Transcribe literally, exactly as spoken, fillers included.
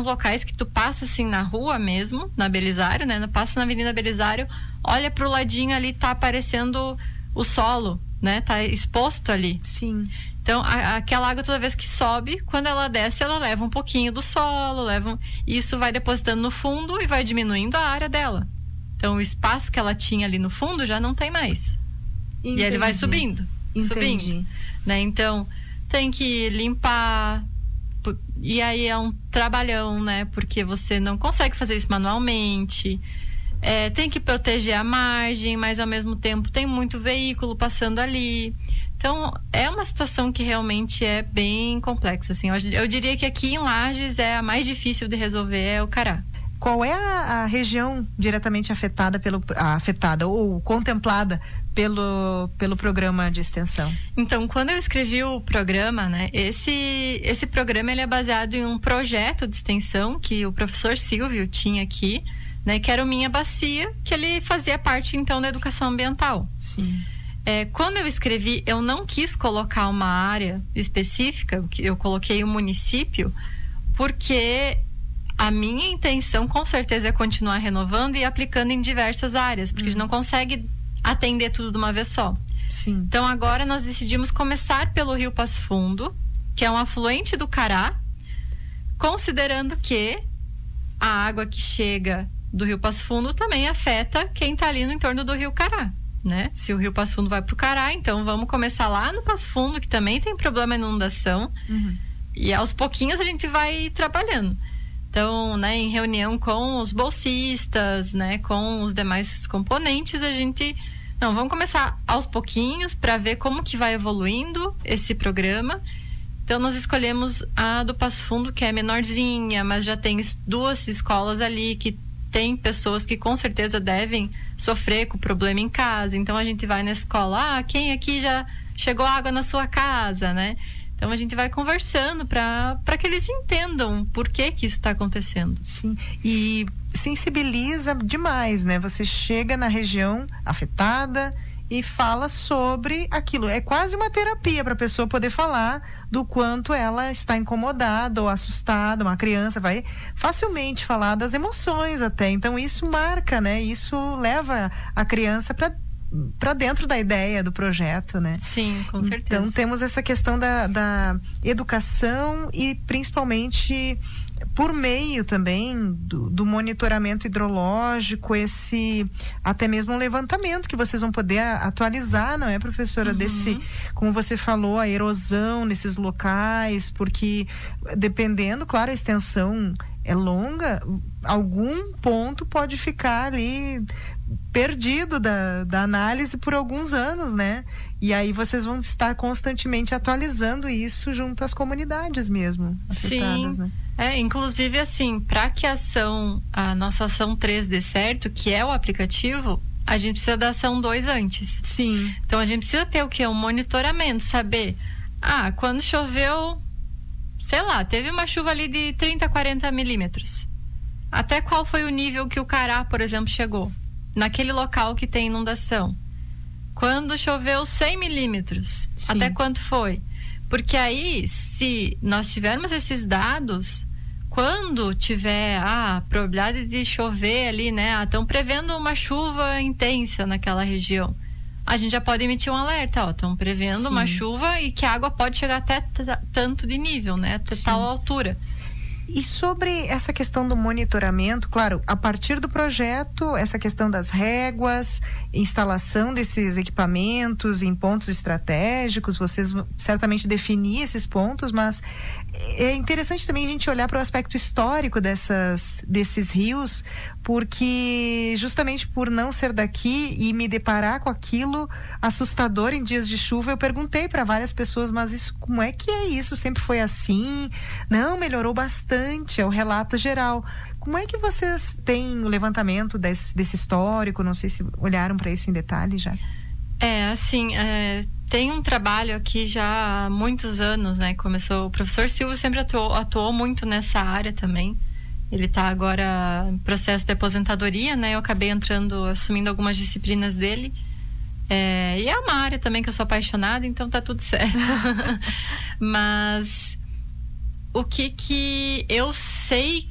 alguns locais que tu passa assim na rua mesmo, na Belisário, né? Passa na Avenida Belisário, olha pro ladinho ali, tá aparecendo o solo, né? Tá exposto ali. Sim. Então, a, aquela água toda vez que sobe, quando ela desce, ela leva um pouquinho do solo, leva um, isso vai depositando no fundo e vai diminuindo a área dela. Então, o espaço que ela tinha ali no fundo já não tem mais. Entendi. E ele vai subindo, Entendi. subindo, né? Então, tem que limpar, e aí é um trabalhão, né? Porque você não consegue fazer isso manualmente. É, tem que proteger a margem, mas ao mesmo tempo tem muito veículo passando ali. Então, é uma situação que realmente é bem complexa, assim. Eu, eu diria que aqui em Lages é a mais difícil de resolver, é o Cará. Qual é a, a região diretamente afetada pelo ah, afetada ou contemplada pelo pelo programa de extensão? Então, quando eu escrevi o programa, né, esse esse programa ele é baseado em um projeto de extensão que o professor Silvio tinha aqui, né, que era o Minha Bacia, que ele fazia parte então da educação ambiental. Sim. É, quando eu escrevi, eu não quis colocar uma área específica, eu coloquei o município, porque a minha intenção, com certeza, é continuar renovando e aplicando em diversas áreas, porque hum. a gente não consegue atender tudo de uma vez só. Sim. Então, agora nós decidimos começar pelo Rio Passo Fundo, que é um afluente do Cará, considerando que a água que chega do Rio Passo Fundo também afeta quem está ali no entorno do Rio Cará, né? Se o Rio Passo Fundo vai para o Cará, então vamos começar lá no Passo Fundo, que também tem problema de inundação, uhum. e aos pouquinhos a gente vai trabalhando. Então, né, em reunião com os bolsistas, né, com os demais componentes, a gente... Não, vamos começar aos pouquinhos para ver como que vai evoluindo esse programa. Então, nós escolhemos a do Passo Fundo, que é menorzinha, mas já tem duas escolas ali que tem pessoas que com certeza devem sofrer com problema em casa. Então, a gente vai na escola, ah, quem aqui já chegou água na sua casa, né? Então, a gente vai conversando para para que eles entendam por que que isso está acontecendo. Sim, e sensibiliza demais, né? Você chega na região afetada e fala sobre aquilo. É quase uma terapia para a pessoa poder falar do quanto ela está incomodada ou assustada. Uma criança vai facilmente falar das emoções até. Então, isso marca, né? Isso leva a criança para para dentro da ideia do projeto, né? Sim, com certeza. Então temos essa questão da, da educação e principalmente por meio também do, do monitoramento hidrológico, esse até mesmo um levantamento que vocês vão poder atualizar, não é, professora? Uhum. Desse, como você falou, a erosão nesses locais, porque dependendo, claro, a extensão é longa, algum ponto pode ficar ali perdido da, da análise por alguns anos, né? E aí vocês vão estar constantemente atualizando isso junto às comunidades mesmo afetadas, Sim. né? É, inclusive assim, para que a ação, a nossa ação três dê certo, que é o aplicativo, a gente precisa da ação dois antes. Sim. Então a gente precisa ter o quê? Um monitoramento, saber, ah, quando choveu, sei lá, teve uma chuva ali de trinta, quarenta milímetros. Até qual foi o nível que o Cará, por exemplo, chegou? Naquele local que tem inundação. Quando choveu cem milímetros, Sim. até quanto foi? Porque aí, se nós tivermos esses dados, quando tiver a ah, probabilidade de chover ali, né? Estão ah, prevendo uma chuva intensa naquela região. A gente já pode emitir um alerta, ó, estão prevendo Sim. uma chuva e que a água pode chegar até t- tanto de nível, né? Até Sim. tal altura. E sobre essa questão do monitoramento, claro, a partir do projeto, essa questão das réguas, instalação desses equipamentos em pontos estratégicos, vocês certamente definir esses pontos, mas é interessante também a gente olhar para o aspecto histórico dessas, desses rios, porque justamente por não ser daqui e me deparar com aquilo assustador em dias de chuva, eu perguntei para várias pessoas, mas isso, como é que é isso? Sempre foi assim? Não, melhorou bastante. É o relato geral. Como é que vocês têm o levantamento desse, desse histórico? Não sei se olharam para isso em detalhe já. É, assim, é, tem um trabalho aqui já há muitos anos, né? Começou, o professor Silvio sempre atuou, atuou muito nessa área também. Ele está agora em processo de aposentadoria, né? Eu acabei entrando, assumindo algumas disciplinas dele. É, e é uma área também que eu sou apaixonada, então tá tudo certo. Mas o que que eu sei